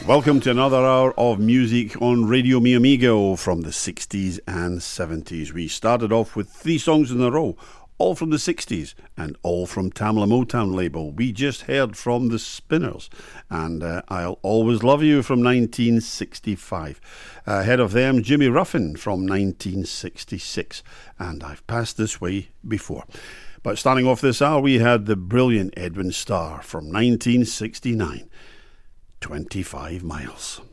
Welcome to another hour of music on Radio Mi Amigo from the 60s and 70s. We started off with 3 songs in a row, all from the 60s and all from Tamla Motown label. We just heard from the Spinners and I'll Always Love You from 1965. Ahead of them, Jimmy Ruffin from 1966. And I've passed this way before. But starting off this hour, we had the brilliant Edwin Starr from 1969. 25 Miles.